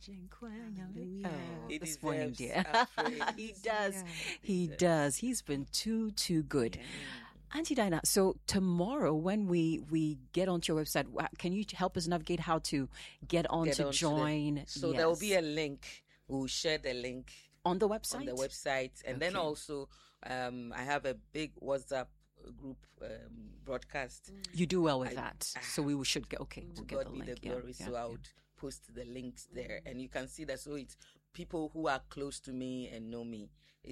He this morning, deserves dear. our praise. He does. Yeah. He does. He's been too good. Auntie Dinah, so tomorrow when we get onto your website, can you help us navigate how to get on Get to onto the- join? So there will be a link. We'll share the link on the website. on the website, and then Okay. also I have a big WhatsApp group broadcast. You do well with that. So we should get To we'll get God the be link. the glory. So I would post the links there, and you can see that. So it's people who are close to me and know me